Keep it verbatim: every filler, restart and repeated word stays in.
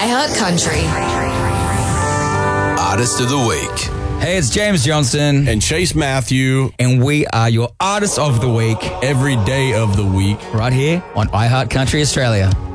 iHeart Country. Artist of the Week. Hey, it's James Johnson. And Chase Matthew. And we are your Artist of the Week. Every day of the week. Right here on iHeart Country Australia.